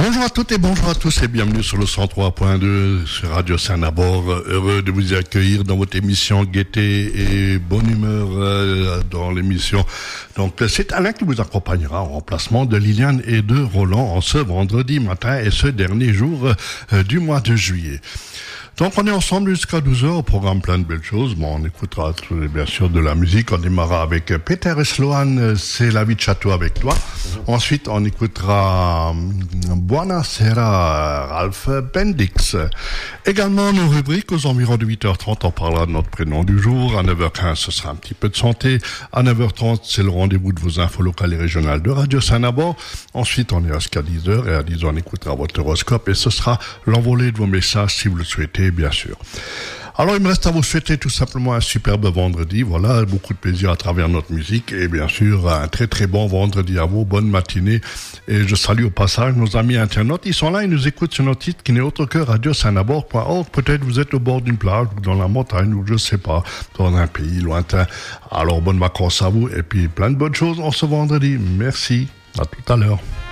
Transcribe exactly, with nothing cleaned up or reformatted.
Bonjour à toutes et bonjour à tous et bienvenue sur le cent trois point deux sur Radio Saint-Nabord. Heureux de vous y accueillir dans votre émission Gaieté et Bonne Humeur euh, dans l'émission. Donc c'est Alain qui vous accompagnera en remplacement de Liliane et de Roland en ce vendredi matin et ce dernier jour euh, du mois de juillet. Donc on est ensemble jusqu'à douze heures, au programme plein de belles choses. Bon, on écoutera bien sûr de la musique. On démarrera avec Peter et Sloan, C'est la vie de château avec toi. Ensuite, on écoutera Buonasera, Ralph Bendix. Également, nos rubriques aux environs de huit heures trente, on parlera de notre prénom du jour. À neuf heures quinze, ce sera un petit peu de santé. À neuf heures trente, c'est le rendez-vous de vos infos locales et régionales de Radio Saint-Nabord. Ensuite, on est jusqu'à dix heures et à dix heures, on écoutera votre horoscope et ce sera l'envolée de vos messages si vous le souhaitez. Bien sûr. Alors, il me reste à vous souhaiter tout simplement un superbe vendredi. Voilà, beaucoup de plaisir à travers notre musique et bien sûr, un très très bon vendredi à vous. Bonne matinée. Et je salue au passage nos amis internautes. Ils sont là, ils nous écoutent sur notre site qui n'est autre que radio saint nabord point org. Peut-être vous êtes au bord d'une plage ou dans la montagne ou je sais pas, dans un pays lointain. Alors, bonnes vacances à vous et puis plein de bonnes choses en ce vendredi. Merci. À tout à l'heure.